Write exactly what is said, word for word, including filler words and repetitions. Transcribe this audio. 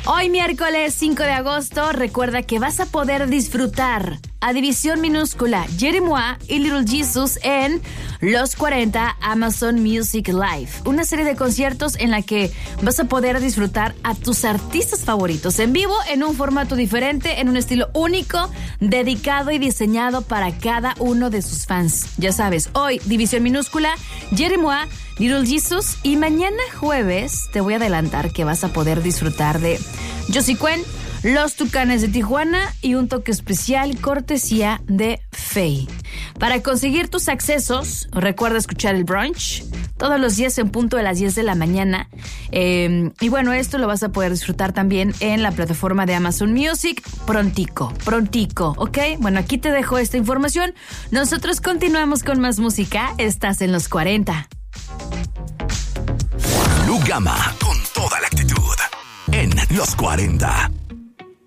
Hoy miércoles cinco de agosto, recuerda que vas a poder disfrutar a División Minúscula, Jeremiah y Little Jesus en Los cuarenta Amazon Music Live. Una serie de conciertos en la que vas a poder disfrutar a tus artistas favoritos en vivo, en un formato diferente, en un estilo único, dedicado y diseñado para cada uno de sus fans. Ya sabes, hoy División Minúscula, Jeremiah, Little Jesus, y mañana jueves te voy a adelantar que vas a poder disfrutar de Josie Cuen, Los Tucanes de Tijuana y un toque especial cortesía de Faye. Para conseguir tus accesos, recuerda escuchar el brunch todos los días en punto de las diez de la mañana. Eh, y bueno, esto lo vas a poder disfrutar también en la plataforma de Amazon Music prontico, prontico, ¿ok? Bueno, aquí te dejo esta información. Nosotros continuamos con más música. Estás en Los cuarenta. Blue Gama con toda la actitud en Los cuarenta.